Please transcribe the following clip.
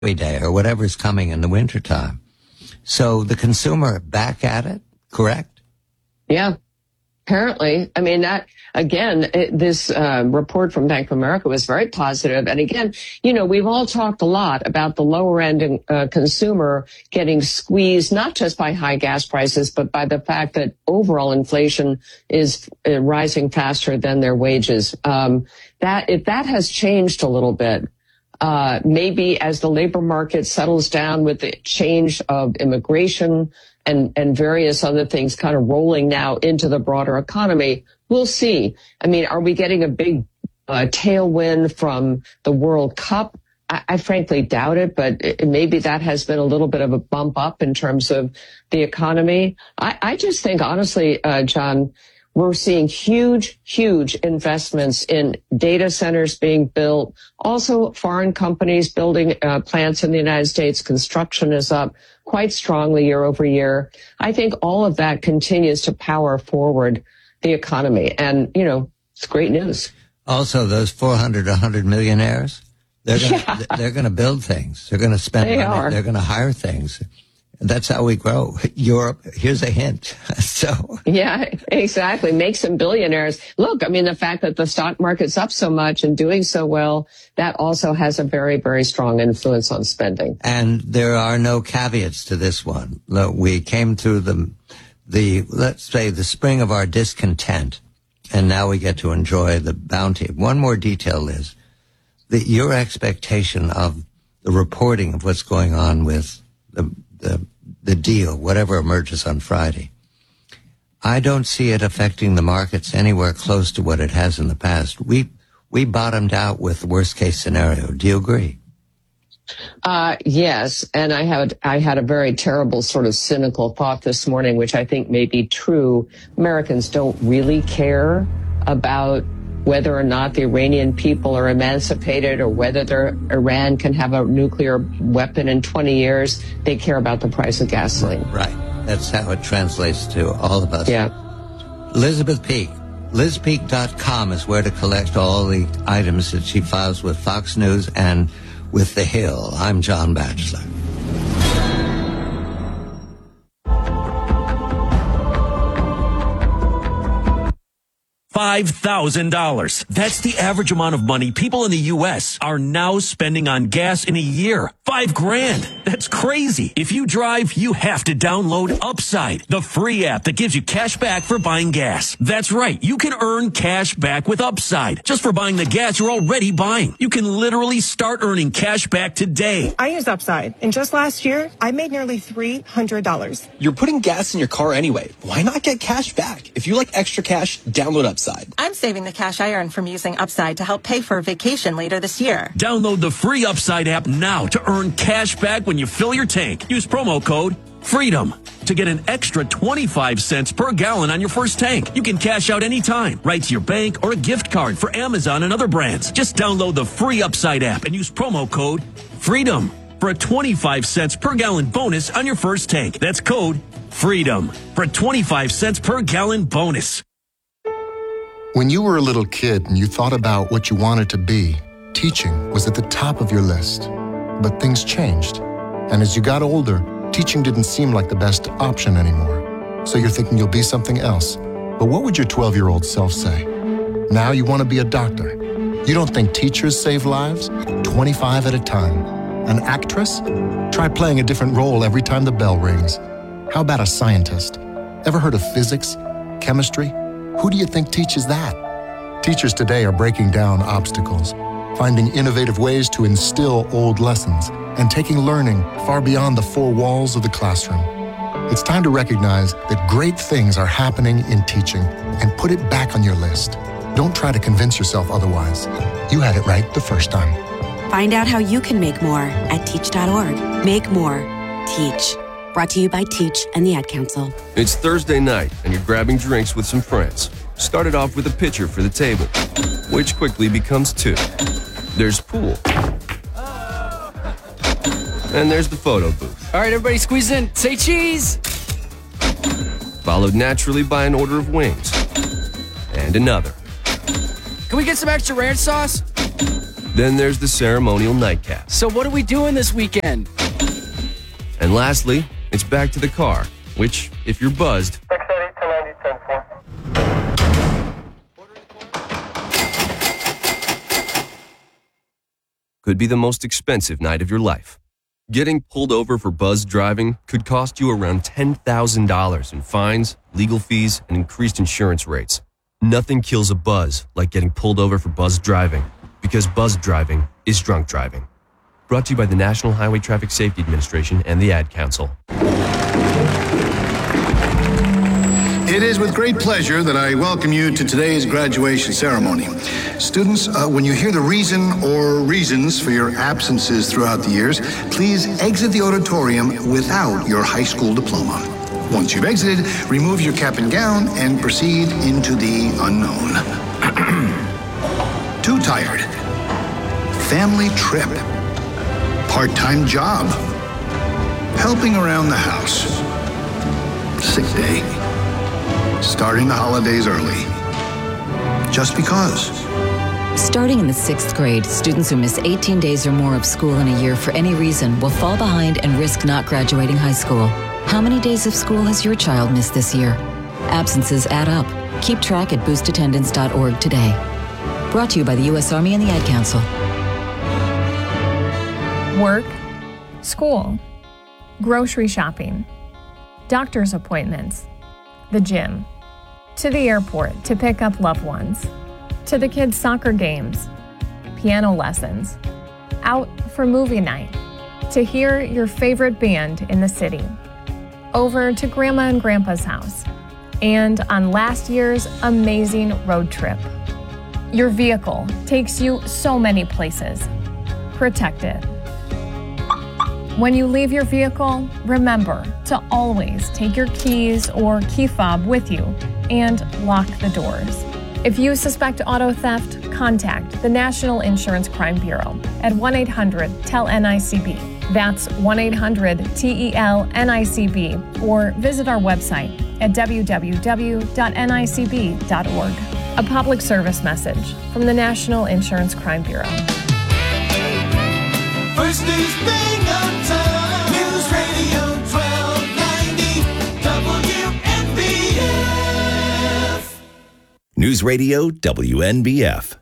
day or whatever's coming in the wintertime. So the consumer back at it, correct? Yeah, apparently. I mean, that, again, this report from Bank of America was very positive. And again, we've all talked a lot about the lower end consumer getting squeezed, not just by high gas prices, but by the fact that overall inflation is rising faster than their wages. If that has changed a little bit, maybe as the labor market settles down with the change of immigration and various other things kind of rolling now into the broader economy, we'll see. I mean, are we getting a big tailwind from the World Cup? I frankly doubt it, but maybe that has been a little bit of a bump up in terms of the economy. I just think, honestly, John, we're seeing huge investments in data centers being built. Also, foreign companies building plants in the United States. Construction is up quite strongly year over year. I think all of that continues to power forward the economy. And, it's great news. Also, those 400 to 100 millionaires, they're going to build things. They're going to spend money. They're going to hire things. That's how we grow. Europe, here's a hint. Yeah, exactly. Make some billionaires. Look, I mean, the fact that the stock market's up so much and doing so well, that also has a very, very strong influence on spending. And there are no caveats to this one. Look, we came through let's say, the spring of our discontent, and now we get to enjoy the bounty. One more detail is that your expectation of the reporting of what's going on with the deal, whatever emerges on Friday. I don't see it affecting the markets anywhere close to what it has in the past. We bottomed out with the worst case scenario. Do you agree? Yes. And I had a very terrible sort of cynical thought this morning, which I think may be true. Americans don't really care about whether or not the Iranian people are emancipated or whether Iran can have a nuclear weapon in 20 years. They care about the price of gasoline. Right. That's how it translates to all of us. Yeah. Elizabeth Peek. LizPeek.com is where to collect all the items that she files with Fox News and with The Hill. I'm John Batchelor. $5,000. That's the average amount of money people in the U.S. are now spending on gas in a year. $5,000. That's crazy. If you drive, you have to download Upside, the free app that gives you cash back for buying gas. That's right. You can earn cash back with Upside just for buying the gas you're already buying. You can literally start earning cash back today. I use Upside, and just last year, I made nearly $300. You're putting gas in your car anyway. Why not get cash back? If you like extra cash, download Upside. I'm saving the cash I earn from using Upside to help pay for a vacation later this year. Download the free Upside app now to earn cash back when you fill your tank. Use promo code FREEDOM to get an extra 25 cents per gallon on your first tank. You can cash out anytime, right to your bank or a gift card for Amazon and other brands. Just download the free Upside app and use promo code FREEDOM for a 25 cents per gallon bonus on your first tank. That's code FREEDOM for a 25 cents per gallon bonus. When you were a little kid and you thought about what you wanted to be, teaching was at the top of your list. But things changed. And as you got older, teaching didn't seem like the best option anymore. So you're thinking you'll be something else. But what would your 12-year-old self say? Now you want to be a doctor. You don't think teachers save lives? 25 at a time. An actress? Try playing a different role every time the bell rings. How about a scientist? Ever heard of physics? Chemistry? Who do you think teaches that? Teachers today are breaking down obstacles, finding innovative ways to instill old lessons, and taking learning far beyond the four walls of the classroom. It's time to recognize that great things are happening in teaching and put it back on your list. Don't try to convince yourself otherwise. You had it right the first time. Find out how you can make more at teach.org. Make more. Teach. Brought to you by Teach and the Ad Council. It's Thursday night, and you're grabbing drinks with some friends. Started off with a pitcher for the table, which quickly becomes two. There's pool. And there's the photo booth. All right, everybody squeeze in. Say cheese! Followed naturally by an order of wings. And another. Can we get some extra ranch sauce? Then there's the ceremonial nightcap. So what are we doing this weekend? And lastly, it's back to the car, which, if you're buzzed, could be the most expensive night of your life. Getting pulled over for buzzed driving could cost you around $10,000 in fines, legal fees, and increased insurance rates. Nothing kills a buzz like getting pulled over for buzzed driving, because buzzed driving is drunk driving. Brought to you by the National Highway Traffic Safety Administration and the Ad Council. It is with great pleasure that I welcome you to today's graduation ceremony. Students, when you hear the reason or reasons for your absences throughout the years, please exit the auditorium without your high school diploma. Once you've exited, remove your cap and gown and proceed into the unknown. Too tired. Family trip. Part-time job. Helping around the house. Sick day. Starting the holidays early. Just because. Starting in the 6th grade, students who miss 18 days or more of school in a year for any reason will fall behind and risk not graduating high school. How many days of school has your child missed this year? Absences add up. Keep track at boostattendance.org today. Brought to you by the U.S. Army and the Ad Council. Work, school, grocery shopping, doctor's appointments, the gym, to the airport to pick up loved ones, to the kids' soccer games, piano lessons, out for movie night, to hear your favorite band in the city, over to Grandma and Grandpa's house, and on last year's amazing road trip. Your vehicle takes you so many places. Protect it. When you leave your vehicle, remember to always take your keys or key fob with you and lock the doors. If you suspect auto theft, contact the National Insurance Crime Bureau at 1-800-TEL-NICB. That's 1-800-TEL-NICB, or visit our website at www.nicb.org. A public service message from the National Insurance Crime Bureau. First news thing on time. News Radio 1290 WNBF. News Radio WNBF.